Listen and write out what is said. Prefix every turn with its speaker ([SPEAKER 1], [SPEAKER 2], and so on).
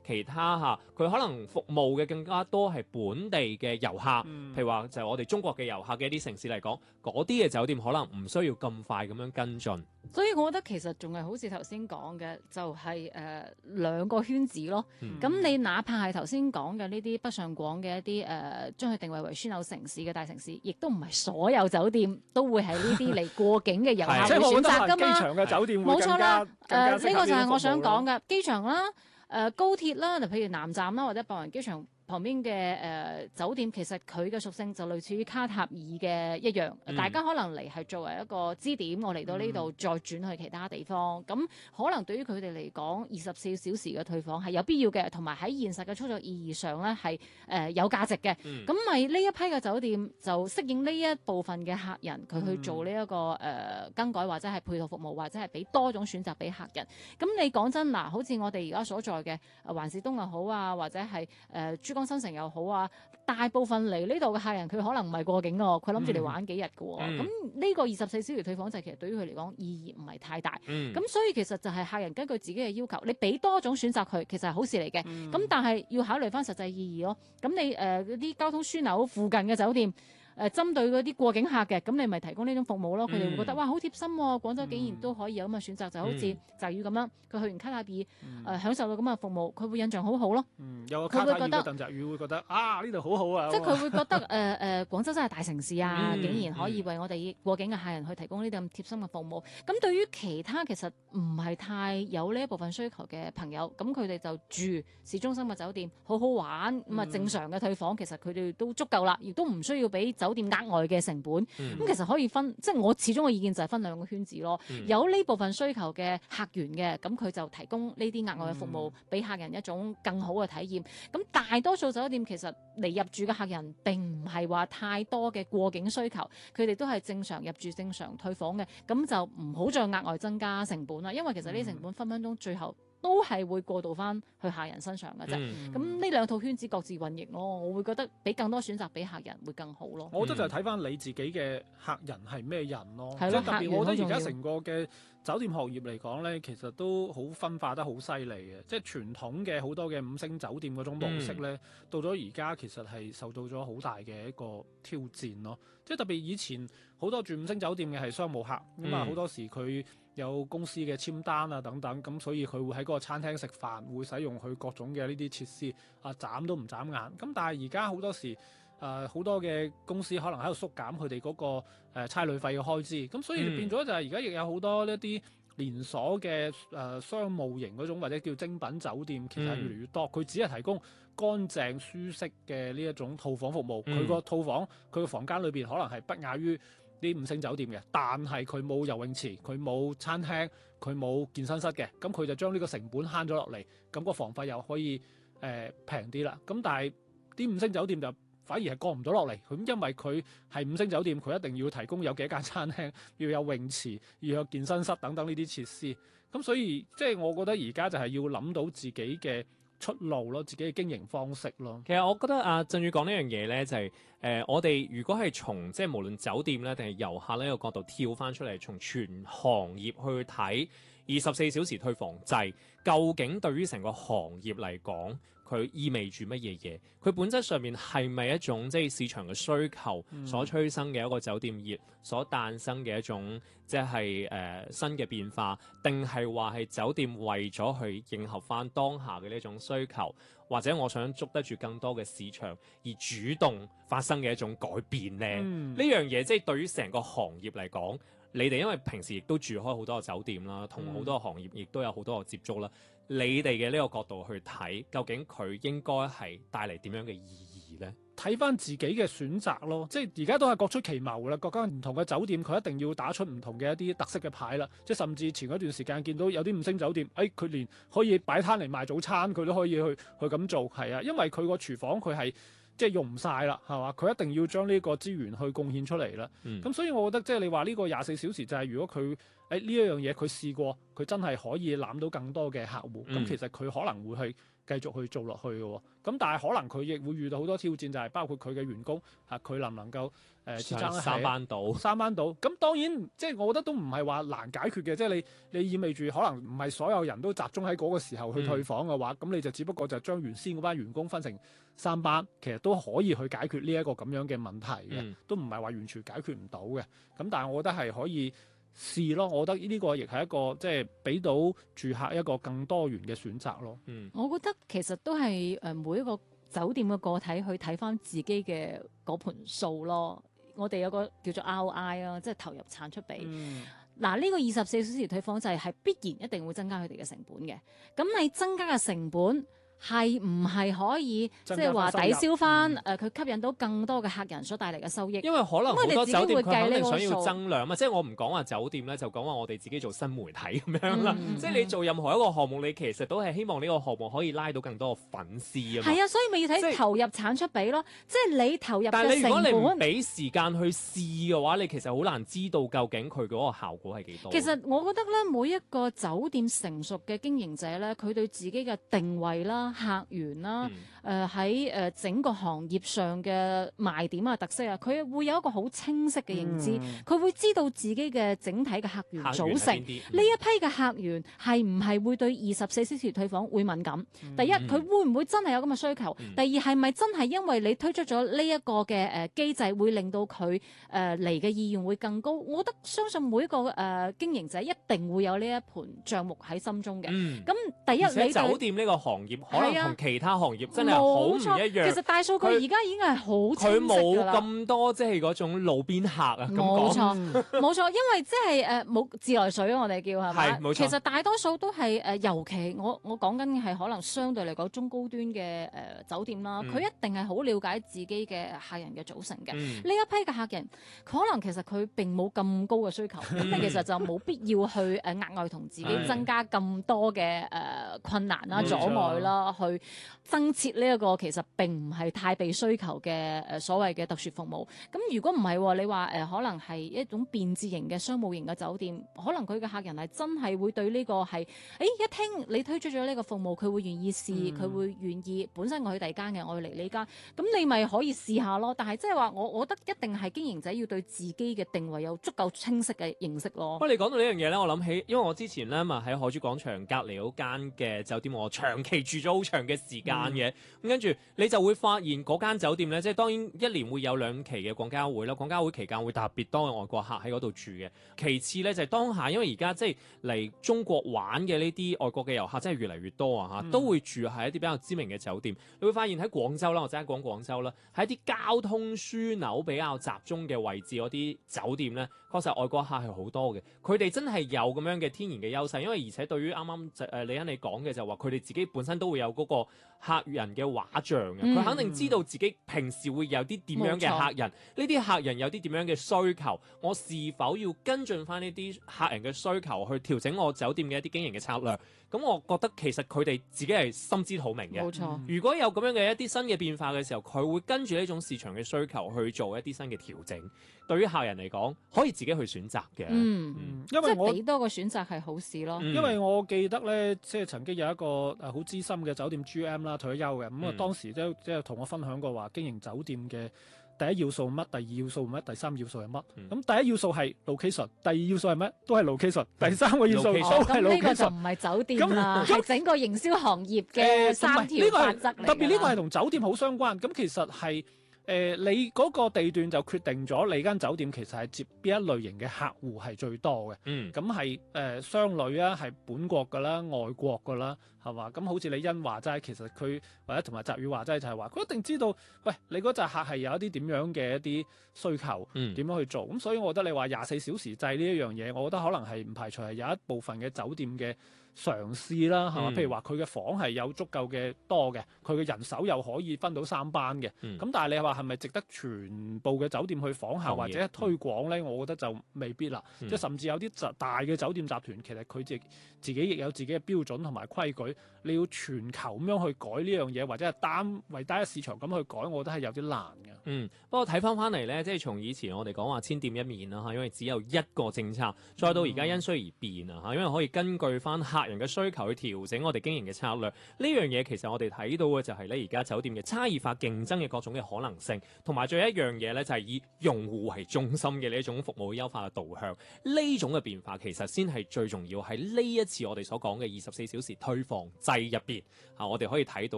[SPEAKER 1] 其他佢可能服務嘅更加多係本地嘅遊客，譬如話就係我哋中國嘅遊客嘅一啲城市嚟講，嗰啲嘅酒店可能唔需要咁快咁樣跟進。
[SPEAKER 2] 所以我覺得其實仲係好似頭先講嘅，就係兩個圈子咯。咁你哪怕係頭先講嘅呢啲北上廣嘅一啲將佢定位為樞紐城市嘅大城市，亦都唔係所有酒店都會係呢啲嚟過境嘅遊客會選擇㗎嘛。
[SPEAKER 3] 機場嘅酒店會
[SPEAKER 2] 冇錯啦，
[SPEAKER 3] 呢
[SPEAKER 2] 呢個就係我想講嘅機場啦、高鐵啦，就譬如南站啦或者白雲機場旁邊嘅酒店，其實佢嘅屬性就類似於卡塔爾嘅一樣，大家可能嚟係作為一個支點，我嚟到呢度再轉去其他地方，咁可能對於佢哋嚟講，24小時嘅退房係有必要嘅，同埋喺現實嘅操作意義上咧係有價值嘅。咁咪呢一批嘅酒店就適應呢一部分嘅客人，佢去做呢一個更改或者係配套服務，或者係俾多種選擇俾客人。咁你講真嗱，好似我哋而家所在嘅環市東又好啊，或者係珠江新城又好啊，大部分嚟呢度嘅客人佢可能唔係過境喎，佢諗住嚟玩幾日嘅喎。咁呢個24小時退房制其實對於佢嚟講意義唔係太大。咁所以其實就係客人根據自己嘅要求，你俾多種選擇佢，其實係好事嚟嘅。咁但係要考慮翻實際意義咯。咁你嗰啲交通樞紐附近嘅酒店。針對嗰啲過境客嘅，咁你咪提供呢種服務咯。佢哋會覺得哇好貼心喎，廣州竟然都可以有咁嘅選擇，就好似就要咁樣。佢去完卡塔爾享受到咁嘅服務，佢會印象好好咯。
[SPEAKER 3] 有個卡塔爾嘅鄧澤宇會覺得啊呢度好好啊，
[SPEAKER 2] 即係佢會覺得廣州真係大城市啊，竟然可以為我哋過境嘅客人去提供呢啲咁貼心嘅服務。咁對於其他其實唔係太有呢一部分需求嘅朋友，咁佢哋就住市中心嘅酒店，好好玩咁啊，正常嘅退房其實佢哋都足夠啦，亦都唔需要俾酒店額外嘅成本。咁其實可以分，即係我始終嘅意見就係分兩個圈子咯。有呢部分需求嘅客源嘅，咁佢就提供呢啲額外嘅服務，俾客人一種更好嘅體驗。咁大多數酒店其實嚟入住嘅客人並唔係話太多嘅過境需求，佢哋都係正常入住、正常退房嘅，咁就唔好再額外增加成本啦。因為其實呢啲成本分分鐘最後都係會過渡翻去客人身上嘅啫。咁呢兩套圈子各自運營咯，我會覺得俾更多選擇俾客人會更好咯。
[SPEAKER 3] 我覺得就係睇翻你自己嘅客人係咩人咯，即係特別我覺得而家成個嘅酒店行業嚟講咧，其實都好分化得好犀利嘅。即係傳統嘅好多嘅5星酒店嗰種模式咧，到咗而家其實係受到咗好大嘅一個挑戰咯。即係特別以前好多住5星酒店嘅係商務客，咁啊好多時佢有公司嘅簽單啊等等，咁所以佢會喺嗰個餐廳食飯，會使用佢各種嘅呢啲設施，眨都唔眨眼。咁但係而家好多時好多嘅公司可能喺度縮減佢哋嗰個差旅費嘅開支，咁所以變咗就係而家亦有好多一啲連鎖嘅商務型嗰種或者叫精品酒店，其實係越嚟越多。佢只係提供乾淨舒適嘅呢一種套房服務，佢個套房佢個房間裏邊可能係不亞於啲5星酒店嘅，但係佢冇游泳池，佢冇餐廳，佢冇健身室嘅，咁佢就將呢個成本慳咗落嚟，咁個房費又可以平啲啦。咁但係啲5星酒店就反而係降唔到落嚟，咁因為佢係5星酒店，佢一定要提供有幾間餐廳，要有泳池，要有健身室等等呢啲設施。咁所以即係我覺得而家就係要諗到自己嘅出路咯，自己嘅經營方式咯。
[SPEAKER 1] 其實我覺得阿振宇講呢樣嘢咧，就係我哋如果係從即係無論酒店咧定係遊客呢個角度跳翻出嚟，從全行業去睇24小時退房制，究竟對於成個行業嚟講，佢意味住乜嘢嘢？佢本質上面係咪一種即係市場嘅需求所催生嘅一個酒店業所誕生嘅一種即係新嘅變化，定係話係酒店為咗去迎合翻當下嘅呢種需求，或者我想捉得住更多嘅市場而主動發生嘅一種改變呢？呢樣嘢即係對於成個行業嚟講，你哋因為平時亦都住開好多個酒店啦，同好多個行業亦都有好多個接觸啦。你哋嘅呢個角度去睇，究竟佢應該係帶嚟點樣嘅意義呢？
[SPEAKER 3] 睇翻自己嘅選擇咯，即係而家都係各出奇謀啦。各間唔同嘅酒店，佢一定要打出唔同嘅一啲特色嘅牌啦。即係甚至前嗰段時間見到有啲5星酒店，佢連可以擺攤嚟賣早餐，佢都可以去咁做，係啊，因為佢個廚房佢係即係用唔晒啦，係嘛？佢一定要將呢個資源去貢獻出嚟啦。咁所以我覺得即係你話呢個24小時就係如果佢呢一樣嘢佢試過，佢真係可以攬到更多嘅客戶，咁其實佢可能會去繼續去做落去嘅喎。咁但係可能佢亦會遇到好多挑戰，就係包括佢嘅員工佢能唔能夠支撐得起
[SPEAKER 1] 三班倒。
[SPEAKER 3] 咁當然即係我覺得都唔係話難解決嘅，即係你意味住可能唔係所有人都集中喺嗰個時候去退房嘅話，咁你就只不過就將原先嗰班員工分成3班，其實都可以去解決呢一個咁樣嘅問題嘅，都唔係話完全解決唔到嘅。咁但係我覺得係可以試咯，我覺得呢個亦係一個即係俾到住客一個更多元嘅選擇咯。
[SPEAKER 2] 我覺得其實都係每一個酒店嘅個體去睇翻自己嘅嗰盤數咯。我哋有個叫做 ROI 啊，即係投入產出比。嗱，呢個24小時退房制係必然一定會增加佢哋嘅成本嘅。咁你增加嘅成本係唔係可以即係話抵消翻佢吸引到更多嘅客人所帶嚟嘅收益？
[SPEAKER 1] 因為可能好多酒店佢肯定想要
[SPEAKER 2] 數
[SPEAKER 1] 增量啊，即係我唔講話酒店咧，就講話我哋自己做新媒體咁樣啦。即係你做任何一個項目，你其實都係希望呢個項目可以拉到更多嘅粉絲啊嘛。
[SPEAKER 2] 係啊，所以咪要睇投入產出比咯。即係你投入嘅成本。但係你如果你唔俾時間去試嘅話，你其實好難知道究竟佢嗰個效果係幾多。 其實我覺得咧，每一個酒店成熟嘅經營者咧，佢對自己嘅定位啦、客源啦、喺整個行業上嘅賣點啊、特色啊，佢會有一個好清晰嘅認知，佢會知道自己嘅整體嘅客源組成。呢一批嘅客源係唔係會對24小時退房會敏感？第一，佢會唔會真係有咁嘅需求？第二，係咪真係因為你推出咗呢一個嘅機制，會令到佢嚟嘅意願會更高？我覺得相信每一個經營者一定會有呢一盤帳目喺心中嘅。咁第一，你
[SPEAKER 1] 酒店呢個行業可能同其他行業真係好唔一樣。
[SPEAKER 2] 其實大數據而家已經係好清晰㗎啦。
[SPEAKER 1] 佢冇咁多即係嗰種路邊客啊。
[SPEAKER 2] 冇錯，因為即係冇自來水我哋叫係咪？
[SPEAKER 1] 係冇錯。
[SPEAKER 2] 其實大多數都係尤其我講緊嘅係可能相對嚟講中高端嘅酒店啦，佢一定係好了解自己嘅客人嘅組成嘅。呢一批嘅客人，可能其實佢並冇咁高嘅需求，咁你其實就冇必要去額外同自己增加咁多嘅困難啦、阻礙啦，去增設呢一個其實並唔係太被需求嘅所謂嘅特殊服務。咁如果唔係你話可能係一種便捷型嘅商務型嘅酒店，可能佢嘅客人係真係會對呢個係，一聽你推出咗呢個服務，佢會願意試，佢會願意本身我去第二間嘅，我要嚟呢間，咁你咪可以試下咯。但係即係話我覺得一定係經營者要對自己嘅定位有足夠清晰嘅認識咯。
[SPEAKER 1] 不過你講到呢樣嘢咧，我諗起，因為我之前咧咪喺海珠廣場隔離嗰間嘅酒店，我長期住咗好長嘅時間嘅，咁跟住你就會發現嗰間酒店咧，即係當然一年會有2期嘅廣交會啦，廣交會期間會特別多嘅外國客喺嗰度住嘅。其次咧就係當下，因為而家即係嚟中國玩嘅呢啲外國嘅遊客真係越嚟越多啊嚇，都會住喺一啲比較知名嘅酒店。你會發現喺廣州啦，或者喺廣州啦，喺一啲交通樞紐比較集中嘅位置嗰啲酒店咧，確實外國客係好多嘅。佢哋真係有咁樣嘅天然嘅優勢，因為而且對於啱啱李欣你講嘅就話，佢哋自己本身都會有嗰個客人嘅畫像嘅，佢肯定知道自己平時會有啲點樣嘅客人，呢啲客人有啲點樣嘅需求，我是否要跟進翻呢啲客人嘅需求去調整我酒店嘅一啲經營嘅策略？咁我覺得其實佢哋自己係心知肚明嘅。
[SPEAKER 2] 冇錯。
[SPEAKER 1] 如果有咁樣嘅一啲新嘅變化嘅時候，佢會跟住呢種市場嘅需求去做一啲新嘅調整。對於客人嚟講，可以自己去選擇嘅。
[SPEAKER 3] 因為我
[SPEAKER 2] 俾多個選擇係好事咯。
[SPEAKER 3] 因為我記得咧，即係曾經有一個好資深嘅酒店 GM 啦，退咗休嘅，咁啊當時即係同我分享過話，經營酒店嘅第一要素乜，第二要素乜，第三要素係乜。咁第一要素係 location，第二要素係乜？都係 location。第三個要素都係 location。
[SPEAKER 2] 咁呢個就唔係酒店啦，係整個營銷行業嘅3條法則嚟㗎。
[SPEAKER 3] 特別呢個係同酒店好相關。咁其實係你嗰個地段就決定咗你間酒店其實係接邊一類型嘅客戶係最多嘅。咁係商旅啊，係本國㗎啦，外國㗎啦。係嘛？咁好似李欣話齋，其實佢或者同埋澤宇話齋就係話，佢一定知道，喂，你嗰隻客係有一啲點樣嘅一啲需求，點樣去做。咁所以我覺得你話24小時制呢一樣嘢，我覺得可能係唔排除係有一部分嘅酒店嘅嘗試啦，係嘛？譬如話佢嘅房係有足夠嘅多嘅，佢嘅人手又可以分到3班嘅。咁但係你話係咪值得全部嘅酒店去仿效或者推廣咧？我覺得就未必啦。即係甚至有啲大嘅酒店集團，其實佢自己亦有自己嘅標準同埋規矩。你要全球咁樣去改呢樣嘢，或者係為單一市場咁去改，我覺得係有啲難嘅。
[SPEAKER 1] 不過睇翻嚟咧，即係從以前我哋講話千店一面啦嚇，因為只有一個政策，再到而家因需而變啊嚇，因為可以根據翻客客人嘅需求去調整我哋經營嘅策略。呢樣嘢其實我哋睇到嘅就係咧，而家酒店嘅差異化競爭嘅各種嘅可能性，同埋最後一樣嘢咧就係以用戶為中心嘅呢一種服務優化嘅導向。呢種嘅變化其實先係最重要，喺呢一次我哋所講嘅24小時退房制入邊我哋可以睇到。